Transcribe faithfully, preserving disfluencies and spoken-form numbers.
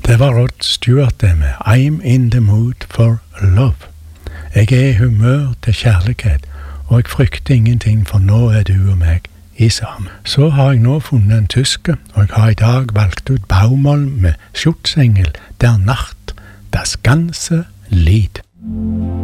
Det var Rod Stewart det med I'm in the mood for love. Jeg er i humør til kjærlighet, og jeg frykter ingenting, for nå er du og meg i sammen. Så har jeg nå funnet en tysker, og jeg har i dag valgt ut Baumol med Schutzengel der Nacht, das ganze Lied.